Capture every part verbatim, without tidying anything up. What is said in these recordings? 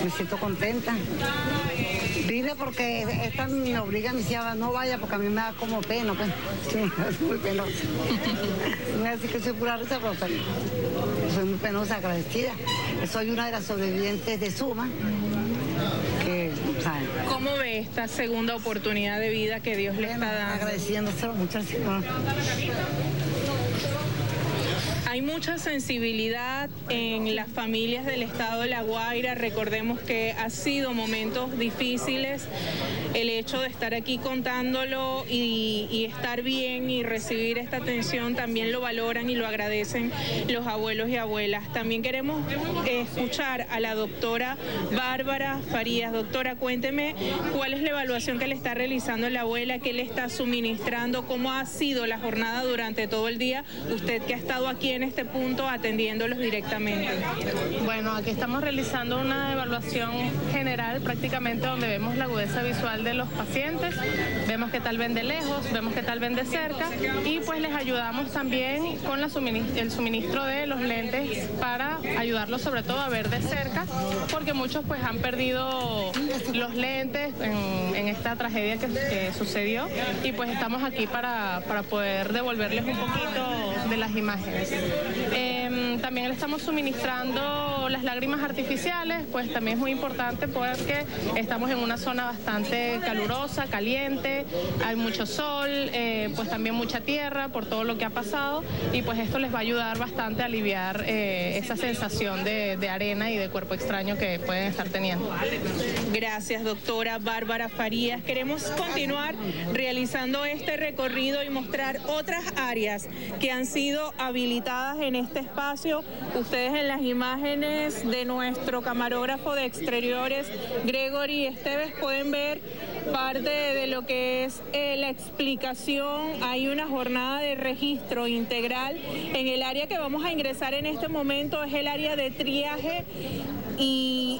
Me siento contenta. Vine porque esta me obliga, me decía, no vaya porque a mí me da como pena, pues. Sí, es muy penosa. No es así que soy pura risa, pero soy, soy muy penosa, agradecida. Soy una de las sobrevivientes de Suma. Que, ¿saben? ¿Cómo ve esta segunda oportunidad de vida que Dios le Bueno, está dando? Agradeciéndoselo mucho al Señor. Hay mucha sensibilidad en las familias del estado de La Guaira. Recordemos que ha sido momentos difíciles. El hecho de estar aquí contándolo y, y estar bien y recibir esta atención también lo valoran y lo agradecen los abuelos y abuelas. También queremos escuchar a la doctora Bárbara Farías. Doctora, cuénteme cuál es la evaluación que le está realizando la abuela, qué le está suministrando, cómo ha sido la jornada durante todo el día. Usted que ha estado aquí en este punto atendiéndolos directamente. Bueno, aquí estamos realizando una evaluación general prácticamente donde vemos la agudeza visual de los pacientes, vemos qué tal ven de lejos, vemos qué tal ven de cerca y pues les ayudamos también con la suministro, el suministro de los lentes para ayudarlos sobre todo a ver de cerca, porque muchos pues han perdido los lentes en, en esta tragedia que, que sucedió y pues estamos aquí para, para poder devolverles un poquito de las imágenes. Eh, también le estamos suministrando las lágrimas artificiales, pues también es muy importante porque estamos en una zona bastante calurosa, caliente, hay mucho sol, eh, pues también mucha tierra por todo lo que ha pasado y pues esto les va a ayudar bastante a aliviar eh, esa sensación de, de arena y de cuerpo extraño que pueden estar teniendo. Gracias, doctora Bárbara Farías. Queremos continuar realizando este recorrido y mostrar otras áreas que han sido habilitadas en este espacio. Ustedes en las imágenes de nuestro camarógrafo de exteriores, Gregory Esteves, pueden ver parte de lo que es eh, la explicación. Hay una jornada de registro integral. En el área que vamos a ingresar en este momento es el área de triaje y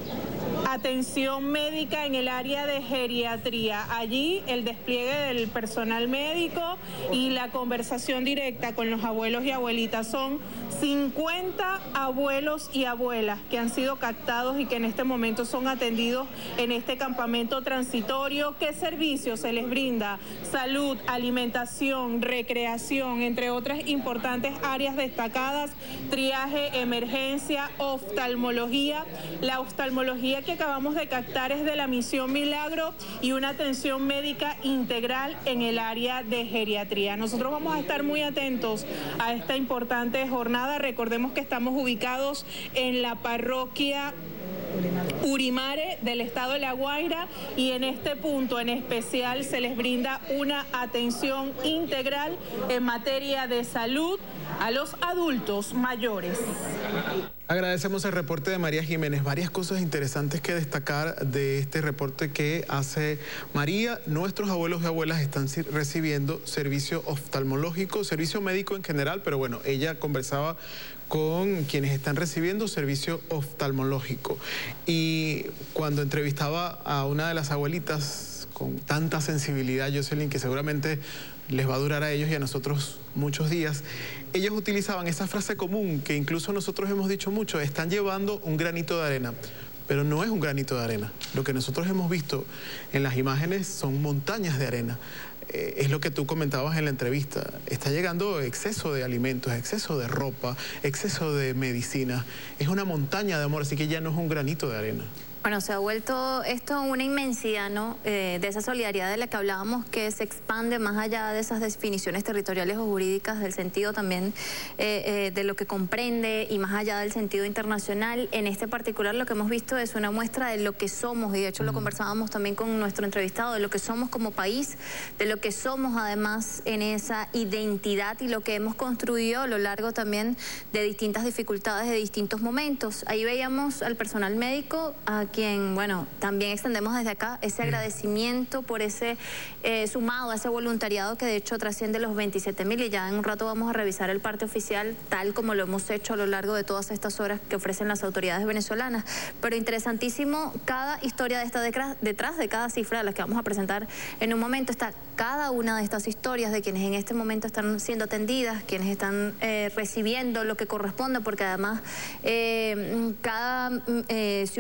atención médica en el área de geriatría. Allí el despliegue del personal médico y la conversación directa con los abuelos y abuelitas. Son cincuenta abuelos y abuelas que han sido captados y que en este momento son atendidos en este campamento transitorio. ¿Qué servicios se les brinda? Salud, alimentación, recreación, entre otras importantes áreas destacadas, triaje, emergencia, oftalmología. La oftalmología que acabamos de captar es de la Misión Milagro y una atención médica integral en el área de geriatría. Nosotros vamos a estar muy atentos a esta importante jornada. Recordemos que estamos ubicados en la parroquia Urimare del estado de La Guaira y en este punto en especial se les brinda una atención integral en materia de salud a los adultos mayores. Agradecemos el reporte de María Jiménez. Varias cosas interesantes que destacar de este reporte que hace María. Nuestros abuelos y abuelas están recibiendo servicio oftalmológico, servicio médico en general, pero bueno, ella conversaba con quienes están recibiendo servicio oftalmológico. Y cuando entrevistaba a una de las abuelitas con tanta sensibilidad, Jocelyn, que seguramente les va a durar a ellos y a nosotros muchos días, ellos utilizaban esa frase común que incluso nosotros hemos dicho mucho: están llevando un granito de arena. Pero no es un granito de arena. Lo que nosotros hemos visto en las imágenes son montañas de arena. Eh, es lo que tú comentabas en la entrevista. Está llegando exceso de alimentos, exceso de ropa, exceso de medicina. Es una montaña de amor, así que ya no es un granito de arena. Bueno, se ha vuelto esto una inmensidad, ¿no? Eh, de esa solidaridad de la que hablábamos, que se expande más allá de esas definiciones territoriales o jurídicas, del sentido también eh, eh, de lo que comprende y más allá del sentido internacional. En este particular lo que hemos visto es una muestra de lo que somos, y de hecho lo conversábamos también con nuestro entrevistado, de lo que somos como país, de lo que somos además en esa identidad y lo que hemos construido a lo largo también de distintas dificultades, de distintos momentos. Ahí veíamos al personal médico, a quien, bueno, también extendemos desde acá ese agradecimiento por ese eh, sumado a ese voluntariado que de hecho trasciende los veintisiete mil, y ya en un rato vamos a revisar el parte oficial tal como lo hemos hecho a lo largo de todas estas horas que ofrecen las autoridades venezolanas. Pero interesantísimo, cada historia de esta detrás, detrás de cada cifra de las que vamos a presentar en un momento está cada una de estas historias de quienes en este momento están siendo atendidas, quienes están eh, recibiendo lo que corresponde, porque además eh, cada eh, ciudad